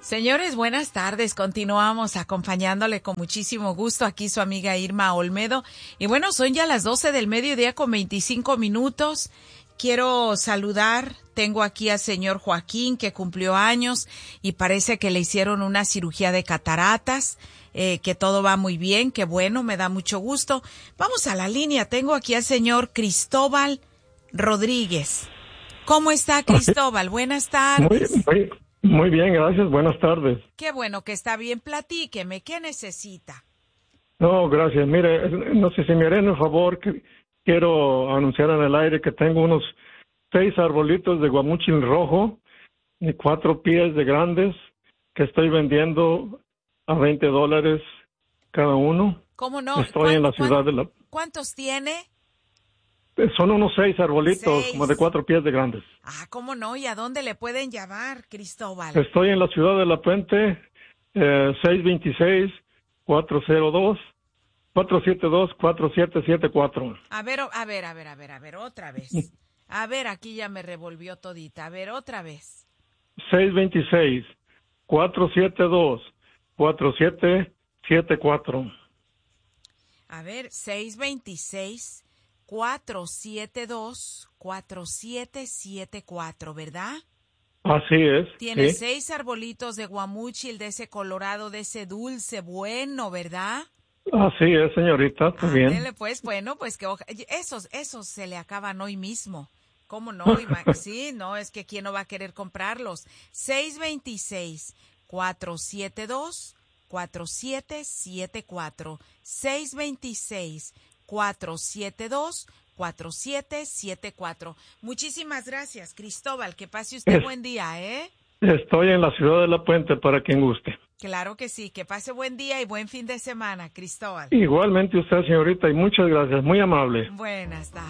Señores, buenas tardes. Continuamos acompañándole con muchísimo gusto aquí su amiga Irma Olmedo. Y bueno, son ya las 12 del mediodía con 25 minutos. Quiero saludar, tengo aquí al señor Joaquín que cumplió años y parece que le hicieron una cirugía de cataratas, que todo va muy bien, que bueno, me da mucho gusto. Vamos a la línea, tengo aquí al señor Cristóbal Rodríguez. ¿Cómo está, Cristóbal? Buenas tardes. Muy bien, gracias. Buenas tardes. Qué bueno que está bien. Platíqueme, ¿qué necesita? No, gracias. Mire, no sé si me harían un favor, que quiero anunciar en el aire que tengo unos 6 arbolitos de guamúchil rojo y 4 pies de grandes que estoy vendiendo a $20 cada uno. ¿Cómo no? Estoy en la ciudad de la... ¿Cuántos tiene? Son unos 6 arbolitos, 6. como de 4 pies de grandes. Ah, ¿cómo no? ¿Y a dónde le pueden llamar, Cristóbal? Estoy en la ciudad de La Puente, 626-472-4774. A ver, otra vez. A ver, aquí ya me revolvió todita. A ver, otra vez. 626-472-4774. A ver, 626-472-4774, ¿verdad? Así es. Tiene sí. 6 arbolitos de guamúchil, de ese colorado, de ese dulce bueno, ¿verdad? Así es, señorita. Está bien. Ándele, pues, bueno, pues que esos se le acaban hoy mismo. ¿Cómo no? Sí, no, es que ¿quién no va a querer comprarlos? 626-472-4774. 626-472-4774. Muchísimas gracias, Cristóbal. Que pase usted buen día, ¿eh? Estoy en la ciudad de La Puente para quien guste. Claro que sí. Que pase buen día y buen fin de semana, Cristóbal. Igualmente usted, señorita, y muchas gracias. Muy amable. Buenas tardes.